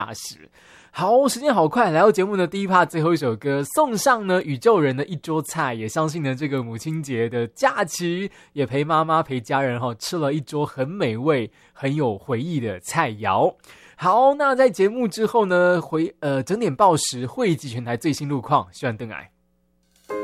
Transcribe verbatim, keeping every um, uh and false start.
大使。好，时间好快，来到节目的第一 part 最后一首歌，送上呢宇宙人的一桌菜，也相信呢这个母亲节的假期，也陪妈妈陪家人哈吃了一桌很美味、很有回忆的菜肴。好，那在节目之后呢，回呃整点报时汇集全台最新路况，希望邓来。